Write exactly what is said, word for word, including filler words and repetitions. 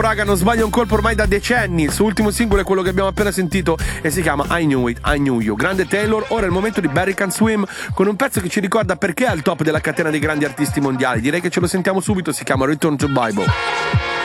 Raga, non sbaglia un colpo ormai da decenni. Il suo ultimo singolo è quello che abbiamo appena sentito e si chiama I Knew It, I Knew You. Grande Taylor. Ora è il momento di Barry Can Swim, con un pezzo che ci ricorda perché è al top della catena dei grandi artisti mondiali. Direi che ce lo sentiamo subito. Si chiama Return to Bible.